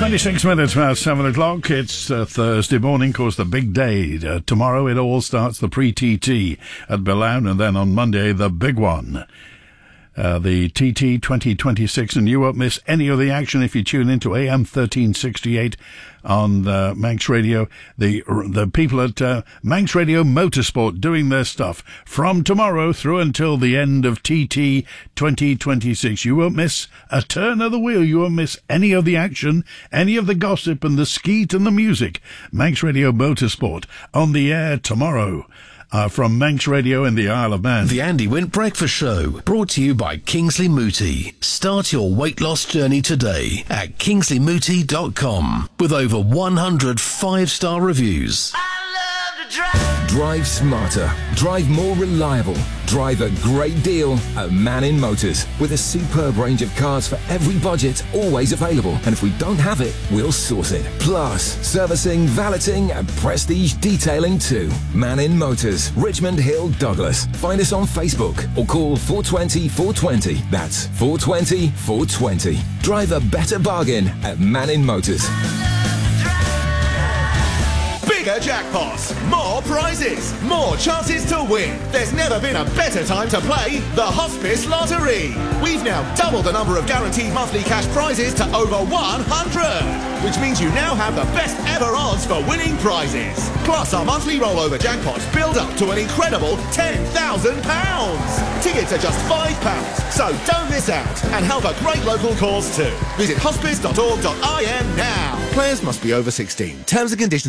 26 minutes past 7 o'clock. It's Thursday morning, of course, the big day. Tomorrow it all starts, the pre-TT at Billown, and then on Monday, the big one. The TT 2026, and you won't miss any of the action if you tune into AM 1368 on Manx Radio. The people at Manx Radio Motorsport doing their stuff from tomorrow through until the end of TT 2026. You won't miss a turn of the wheel. You won't miss any of the action, any of the gossip and the skeet and the music. Manx Radio Motorsport on the air tomorrow. From Manx Radio in the Isle of Man. The Andy Wint Breakfast Show, brought to you by Kingsley Mooti. Start your weight loss journey today at kingsleymooti.com with over 100 5-star reviews. Drive smarter. Drive more reliable. Drive a great deal at Mannin Motors. With a superb range of cars for every budget, always available. And if we don't have it, we'll source it. Plus, servicing, valeting and prestige detailing too. Mannin Motors, Richmond Hill, Douglas. Find us on Facebook or call 420 420. That's 420 420. Drive a better bargain at Mannin Motors. Bigger jackpots, more prizes, more chances to win. There's never been a better time to play the Hospice Lottery. We've now doubled the number of guaranteed monthly cash prizes to over 100, which means you now have the best ever odds for winning prizes. Plus, our monthly rollover jackpots build up to an incredible £10,000. Tickets are just £5, so don't miss out and help a great local cause too. Visit hospice.org.im now. Players must be over 16. Terms and conditions